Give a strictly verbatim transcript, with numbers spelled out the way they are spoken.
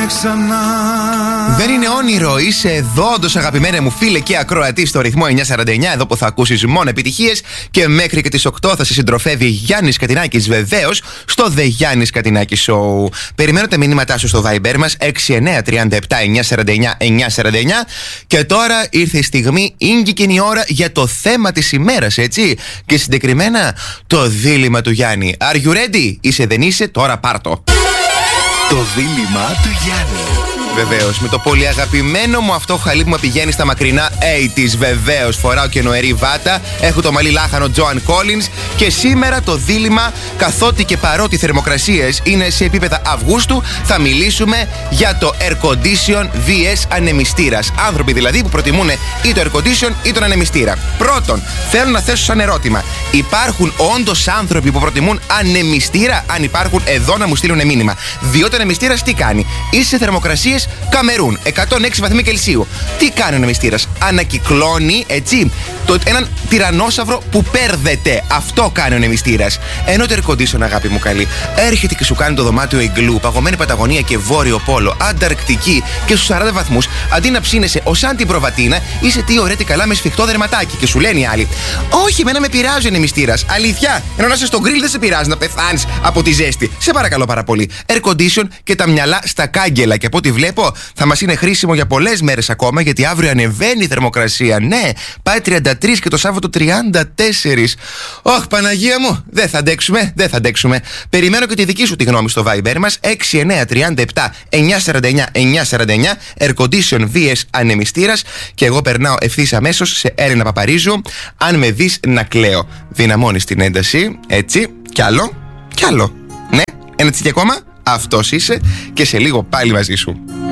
ξανά. Δεν είναι όνειρο, είσαι εδώ, όντως αγαπημένε μου φίλε και ακροατή στο ρυθμό εννιακόσια σαράντα εννιά. Εδώ που θα ακούσεις μόνο επιτυχίες και μέχρι και τις οκτώ θα σε συντροφεύει Γιάννης Κατινάκης, βεβαίως, στο The Γιάννης Κατινάκη Show. Περιμένω τα μηνύματά σου στο Viber μας έξι εννιά τρία επτά εννιά σαράντα εννιά εννιά σαράντα εννιά. Και τώρα ήρθε η στιγμή, ήγηκε η ώρα για το θέμα της ημέρας, έτσι. Και συγκεκριμένα το δίλημμα του Γιάννη. Are you ready? Είσαι, δεν είσαι, τώρα πάρτο. Το δίλημμα του Γιάννη. Βεβαίως, με το πολύ αγαπημένο μου αυτό χαλί που με πηγαίνει στα μακρινά ογδόντα. Βεβαίως, φοράω και νοερή βάτα. Έχω το μαλλί λάχανο Τζόαν Κόλινς. Και σήμερα το δίλημμα, καθότι και παρότι οι θερμοκρασίες είναι σε επίπεδα Αυγούστου, θα μιλήσουμε για το air condition vs ανεμιστήρας. Άνθρωποι δηλαδή που προτιμούν ή το air condition ή τον ανεμιστήρα. Πρώτον, θέλω να θέσω σαν ερώτημα: υπάρχουν όντως άνθρωποι που προτιμούν ανεμιστήρα? Αν υπάρχουν, εδώ να μου στείλουν μήνυμα. Διότι ο ανεμιστήρας τι κάνει? Είσαι σε θερμοκρασίες Καμερούν, εκατόν έξι βαθμοί Κελσίου. Τι κάνει ο ανεμιστήρας? Ανακυκλώνει, έτσι, το, έναν τυρανόσαυρο που πέρδεται. Αυτό κάνει ο ανεμιστήρας. Ενώ το air condition, αγάπη μου καλή, έρχεται και σου κάνει το δωμάτιο Ιγκλού, παγωμένη Παταγωνία και Βόρειο Πόλο, Ανταρκτική και στους σαράντα βαθμούς, αντί να ψήνεσαι ως αντιπροβατίνα, είσαι τι ωραία τι καλά με σφιχτό δερματάκι. Και σου λένε οι άλλοι: όχι, εμένα με πειράζει ο ανεμιστήρας. Αλήθεια, ενώ να είσαι στον γκριλ δεν σε πειράζει να πεθάνεις από τη ζέστη. Σε παρακαλώ πάρα πολύ. Air condition και τα μυαλά στα κάγκελα. Και από ό,τι βλέπω, θα μας είναι χρήσιμο για πολλές μέρες ακόμα, γιατί αύριο ανεβαίνει η θερμοκρασία. Ναι, πάει τριάντα τρία και το Σάββατο τριάντα τέσσερα. Ωχ, Παναγία μου, δεν θα αντέξουμε, δεν θα αντέξουμε. Περιμένω και τη δική σου τη γνώμη στο Viber μας έξι εννιά τρία επτά εννιά σαράντα εννιά εννιά σαράντα εννιά. Air condition vs ανεμιστήρας. Και εγώ περνάω ευθύς αμέσως σε Έλληνα Παπαρίζου. Αν με δεις να κλαίω. Δυναμώνεις την ένταση, έτσι, κι άλλο, κι άλλο. Ναι, ένα τσίκι ακόμα. Αυτός είσαι και σε λίγο πάλι μαζί σου.